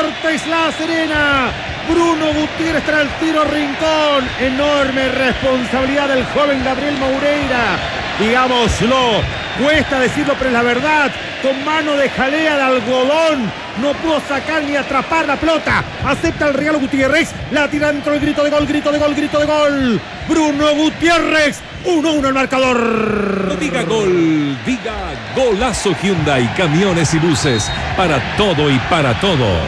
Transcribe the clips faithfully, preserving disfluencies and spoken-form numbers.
Deportes La Serena. Bruno Gutiérrez tras el tiro Rincón. Enorme responsabilidad del joven Gabriel Moureira. Digámoslo, cuesta decirlo, pero es la verdad. Con mano de jalea de algodón, no pudo sacar ni atrapar la pelota. Acepta el regalo Gutiérrez, la tira dentro del grito de gol, grito de gol, grito de gol. Bruno Gutiérrez, uno a uno el marcador. No diga gol, diga golazo. Hyundai, camiones y luces, para todo y para todos.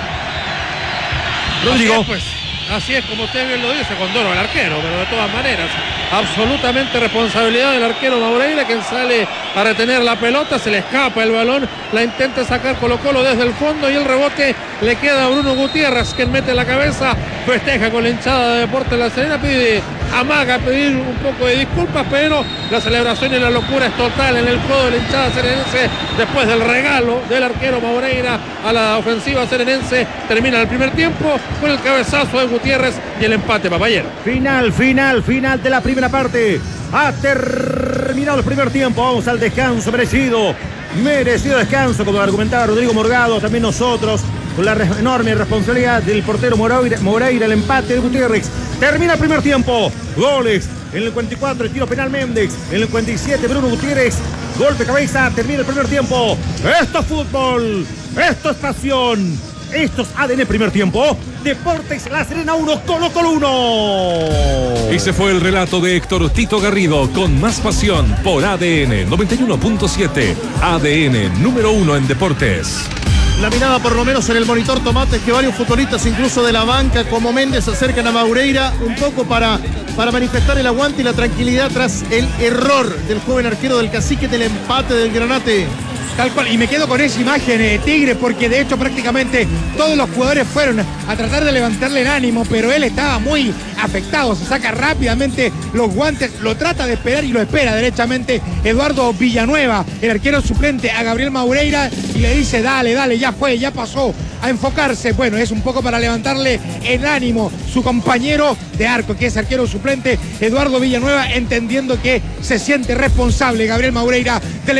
Rodrigo. Así es, pues, así es como usted bien lo dice, con Doro el arquero, pero de todas maneras, absolutamente responsabilidad del arquero Moureira, quien sale a retener la pelota, se le escapa el balón, la intenta sacar Colo Colo desde el fondo y el rebote le queda a Bruno Gutiérrez, quien mete la cabeza, festeja con la hinchada de Deportes La Serena, pide, amaga pedir un poco de disculpas, pero la celebración y la locura es total en el codo de la hinchada serenense después del regalo del arquero Moureira a la ofensiva serenense. Termina el primer tiempo con el cabezazo de Gutiérrez y el empate, Papayero. Final, final, final de la primera parte. Ha terminado el primer tiempo. Vamos al descanso merecido. Merecido descanso, como argumentaba Rodrigo Morgado, también nosotros, con la re enorme responsabilidad del portero Moureira, Moureira, el empate de Gutiérrez. Termina el primer tiempo. Goles. En el cuarenta y cuatro, el tiro penal Méndez. En el cuarenta y siete, Bruno Gutiérrez. Golpe cabeza. Termina el primer tiempo. Esto es fútbol. Esto es pasión. Esto es A D N primer tiempo. Deportes La Serena uno, Colo Colo uno. Ese fue el relato de Héctor Tito Garrido, con más pasión por A D N noventa y uno punto siete. A D N número uno en deportes. La mirada por lo menos en el monitor Tomate es que varios futbolistas incluso de la banca como Méndez se acercan a Moureira un poco para, para manifestar el aguante y la tranquilidad tras el error del joven arquero del Cacique del empate del Granate. Tal cual, y me quedo con esa imagen, eh, Tigre, porque de hecho prácticamente todos los jugadores fueron a tratar de levantarle el ánimo, pero él estaba muy afectado, se saca rápidamente los guantes, lo trata de esperar y lo espera derechamente Eduardo Villanueva, el arquero suplente, a Gabriel Moureira, y le dice, dale, dale, ya fue, ya pasó, a enfocarse. Bueno, es un poco para levantarle el ánimo su compañero de arco, que es arquero suplente, Eduardo Villanueva, entendiendo que se siente responsable Gabriel Moureira del